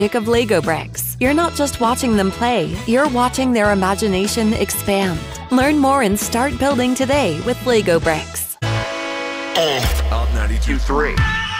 of Lego bricks. You're not just watching them play, you're watching their imagination expand. Learn more and start building today with Lego bricks. Alt 92.3.